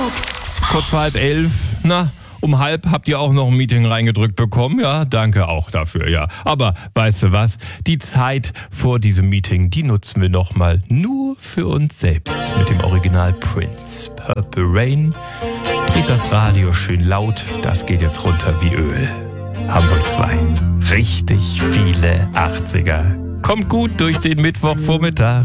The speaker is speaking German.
Kurz vor 10:30. Na, um halb habt ihr auch noch ein Meeting reingedrückt bekommen. Ja, danke auch dafür, ja. Aber weißt du was? Die Zeit vor diesem Meeting, die nutzen wir nochmal nur für uns selbst. Mit dem Original Prince. Purple Rain. Dreht das Radio schön laut. Das geht jetzt runter wie Öl. Hamburg 2. Richtig viele 80er. Kommt gut durch den Mittwochvormittag.